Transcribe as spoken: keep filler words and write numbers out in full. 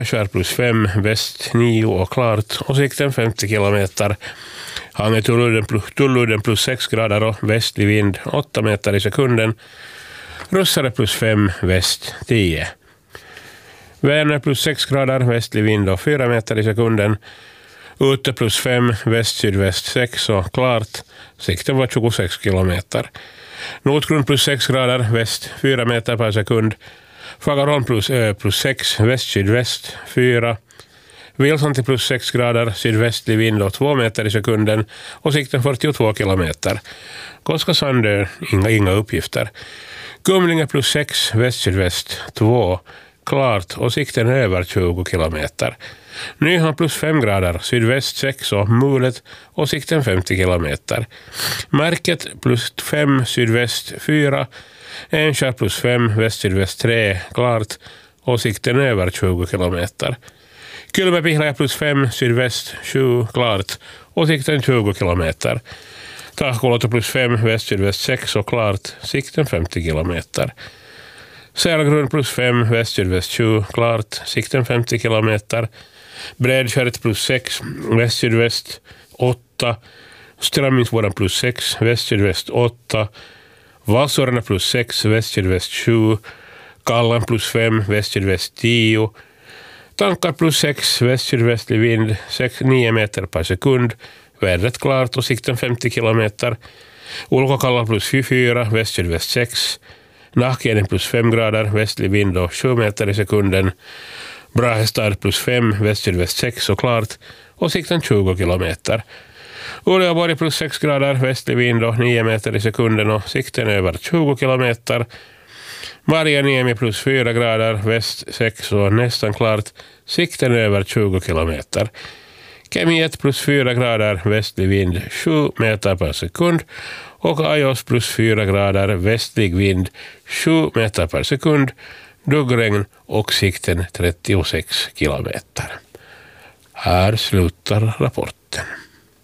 Skär plus fem, väst nio och klart och sikten femtio kilometer. Hangö Tulludden plus, Tulludden plus sex grader och västlig vind åtta meter i sekunden. Russare plus fem, väst tio. Vänern plus sex grader, västlig vind och fyra meter i sekunden. Ute plus fem, väst sydväst sex och klart. Sikten var tjugosex kilometer. Nordgrund plus sex grader, väst fyra meter per sekund. Fagerholm plus ö plus sex, väst sydväst fyra. Vilsanti plus sex grader, sydvästlig vind och två meter i sekunden och sikten fyrtiotvå kilometer. Koska Sandö, inga, inga uppgifter. Kumlinge plus sex, väst sydväst två, klart och sikten över tjugo kilometer. Nyhan plus fem grader, sydväst sex och mulet och sikten femtio kilometer. Märket plus fem, sydväst fyra, Enskär plus fem, väst sydväst tre, klart och sikten över tjugo kilometer. Kylmäpihlaja plus fem, sydväst sju, klart och sikten tjugo kilometer. Tahkoloto plus fem, väst sydväst sex och klart, sikten femtio kilometer. Sälgrund plus fem, väst sydväst sju, klart, sikten femtio kilometer. Brädskäret plus sex, väst sydväst åtta. Strammingsvården plus sex, väst sydväst åtta. Valsorna plus sex, väst sydväst sju. Kallan plus fem, väst sydväst tio. Tankar plus sex, väst sydvästlig vind nio meter per sekund. Vädret klart och sikten femtio kilometer. Ulkokalla plus fyra, väst sydväst sex. Nahkieden plus fem grader, västlig vind och sju meter i sekunden. Brahestad plus fem, väst sydväst sex och klart och sikten tjugo kilometer. Uleåborg plus sex grader, västlig vind och nio meter i sekunden och sikten över tjugo kilometer. Marjaniemi plus fyra grader, väst sex och nästan klart, sikten över tjugo kilometer. Kemi ett plus fyra grader, västlig vind sju meter per sekund och Ajos plus fyra grader, västlig vind sju meter per sekund, duggregn och sikten trettiosex kilometer. Här slutar rapporten.